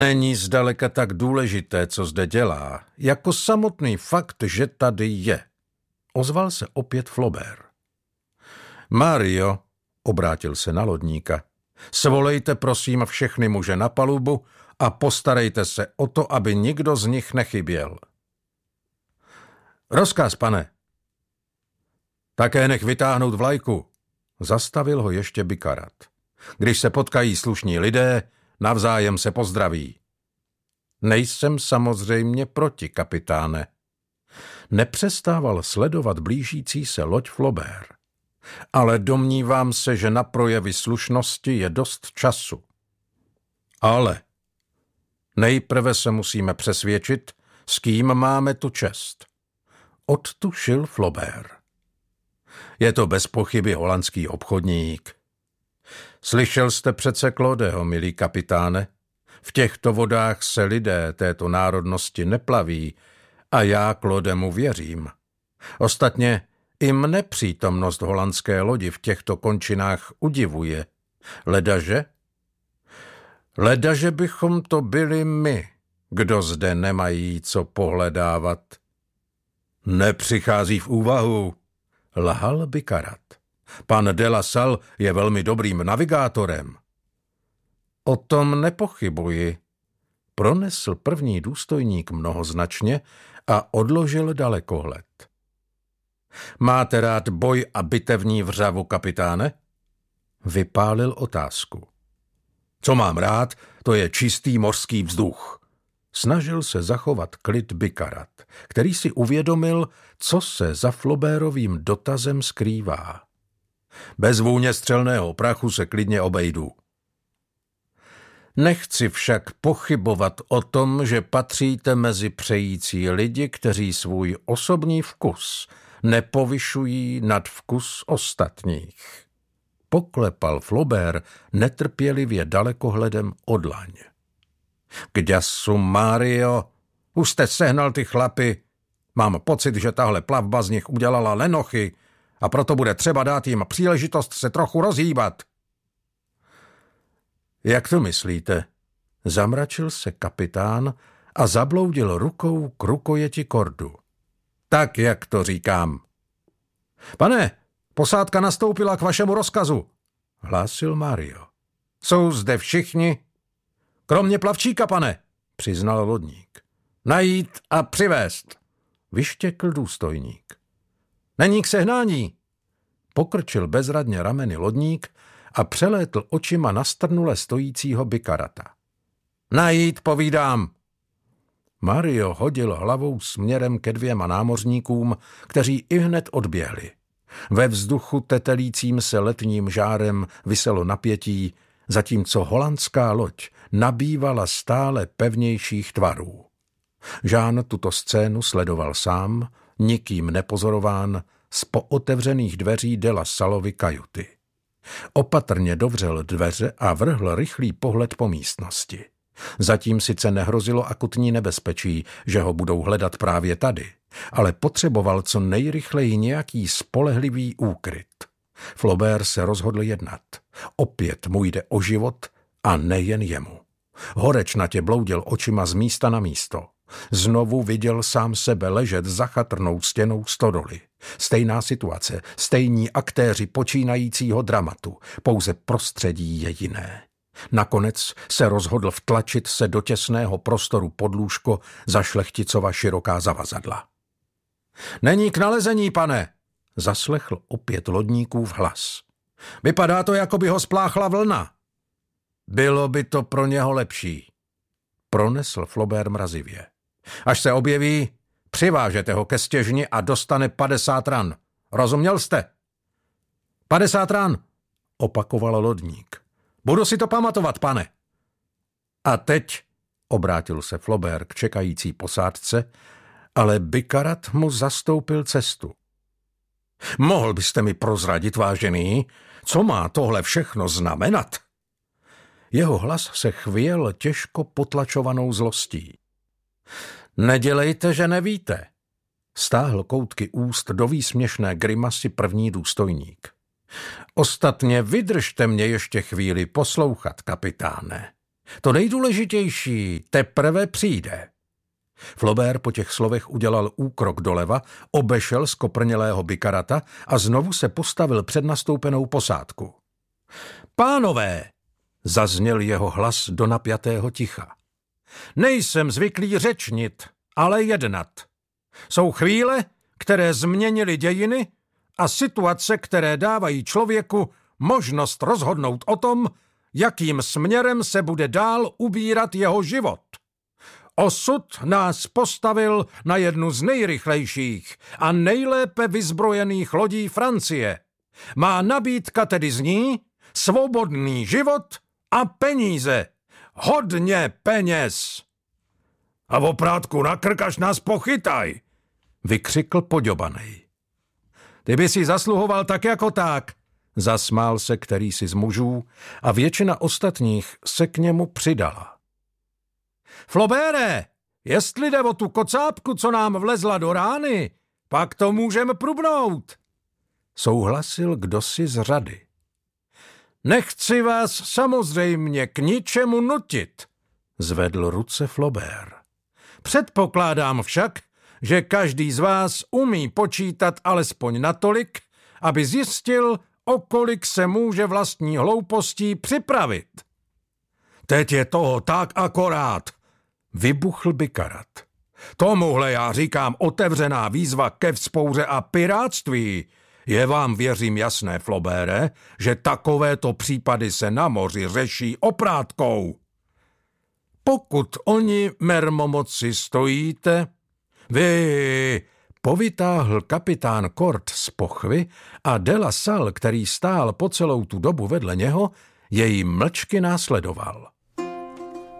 Není zdaleka tak důležité, co zde dělá, jako samotný fakt, že tady je. Ozval se opět Flaubert. Mario, obrátil se na lodníka, svolejte prosím všechny muže na palubu a postarejte se o to, aby nikdo z nich nechyběl. Rozkaz, pane. Také nech vytáhnout vlajku. Zastavil ho ještě Bikarat. Když se potkají slušní lidé, navzájem se pozdraví. Nejsem samozřejmě proti, kapitáne. Nepřestával sledovat blížící se loď Flaubert. Ale domnívám se, že na projevy slušnosti je dost času. Ale nejprve se musíme přesvědčit, s kým máme tu čest. Odtušil Flaubert. Je to bez pochyby holandský obchodník. Slyšel jste přece Claudeho, milý kapitáne? V těchto vodách se lidé této národnosti neplaví a já Claudemu věřím. Ostatně i mne přítomnost holandské lodi v těchto končinách udivuje. Ledaže bychom to byli my, kdo zde nemají co pohledávat. Nepřichází v úvahu, lhal Bikarat. Pan de la Salle je velmi dobrým navigátorem. O tom nepochybuji, pronesl první důstojník mnohoznačně a odložil dalekohled. Máte rád boj a bitevní vřavu, kapitáne? Vypálil otázku. Co mám rád, to je čistý mořský vzduch. Snažil se zachovat klid Bikarat, který si uvědomil, co se za Flaubertovým dotazem skrývá. Bez vůně střelného prachu se klidně obejdu. Nechci však pochybovat o tom, že patříte mezi přející lidi, kteří svůj osobní vkus nepovyšují nad vkus ostatních. Poklepal Flaubert netrpělivě dalekohledem o dlaň. K děsu, Mario, už jste sehnal ty chlapy. Mám pocit, že tahle plavba z nich udělala lenochy a proto bude třeba dát jim příležitost se trochu rozhýbat. Jak to myslíte? Zamračil se kapitán a zabloudil rukou k rukojeti kordu. Tak, jak to říkám. Pane, posádka nastoupila k vašemu rozkazu, hlásil Mario. Jsou zde všichni? Kromě plavčíka, pane, přiznal lodník. Najít a přivést, vyštěkl důstojník. Není k sehnání, pokrčil bezradně rameny lodník a přelétl očima na strnule stojícího Bikarata. Najít, povídám. Mario hodil hlavou směrem ke dvěma námořníkům, kteří ihned odběhli. Ve vzduchu tetelícím se letním žárem viselo napětí, zatímco holandská loď nabývala stále pevnějších tvarů. Jean tuto scénu sledoval sám, nikým nepozorován, z pootevřených dveří de la Sallovy kajuty. Opatrně dovřel dveře a vrhl rychlý pohled po místnosti. Zatím sice nehrozilo akutní nebezpečí, že ho budou hledat právě tady, ale potřeboval co nejrychleji nějaký spolehlivý úkryt. Flaubert se rozhodl jednat. Opět mu jde o život a nejen jemu. Horečnatě bloudil očima z místa na místo. Znovu viděl sám sebe ležet za chatrnou stěnou stodoly. Stejná situace, stejní aktéři počínajícího dramatu, pouze prostředí je jiné. Nakonec se rozhodl vtlačit se do těsného prostoru pod lůžko za Šlechticova široká zavazadla. Není k nalezení, pane, zaslechl opět lodníkův hlas. Vypadá to, jako by ho spláchla vlna. Bylo by to pro něho lepší, pronesl Flaubert mrazivě. Až se objeví, přivážete ho ke stěžni a dostane 50 ran. Rozuměl jste? 50 ran, opakoval lodník. Budu si to pamatovat, pane. A teď, obrátil se Flaubert k čekající posádce, ale Bikarat mu zastoupil cestu. Mohl byste mi prozradit, vážený, co má tohle všechno znamenat? Jeho hlas se chvěl těžko potlačovanou zlostí. Nedělejte, že nevíte. Stáhl koutky úst do výsměšné grimasy první důstojník. Ostatně vydržte mě ještě chvíli poslouchat, kapitáne. To nejdůležitější teprve přijde. Flaubert po těch slovech udělal úkrok doleva, obešel skoprnělého Bikarata a znovu se postavil před nastoupenou posádku. Pánové, zazněl jeho hlas do napjatého ticha. Nejsem zvyklý řečnit, ale jednat. Jsou chvíle, které změnily dějiny a situace, které dávají člověku možnost rozhodnout o tom, jakým směrem se bude dál ubírat jeho život. Osud nás postavil na jednu z nejrychlejších a nejlépe vyzbrojených lodí Francie. Má nabídka tedy zní svobodný život a peníze. Hodně peněz. A oprátku na krk, až nás pochytaj, vykřikl poďobanej. Ty by si zasluhoval tak jako tak, zasmál se kterýsi z mužů a většina ostatních se k němu přidala. Flaubere, jestli jde o tu kocápku, co nám vlezla do rány, pak to můžeme prubnout, souhlasil kdosi z řady. Nechci vás samozřejmě k ničemu nutit, zvedl ruce Flaubert. Předpokládám však, že každý z vás umí počítat alespoň natolik, aby zjistil, o kolik se může vlastní hloupostí připravit. Teď je toho tak akorát, vybuchl Bikarat. Tomuhle já říkám otevřená výzva ke vzpouře a pirátství. Je vám, věřím, jasné, Flaubere, že takovéto případy se na moři řeší oprátkou. Pokud oni mermomoci stojíte, vy, povytáhl kapitán Kord z pochvy a de La Salle, který stál po celou tu dobu vedle něho, jej mlčky následoval.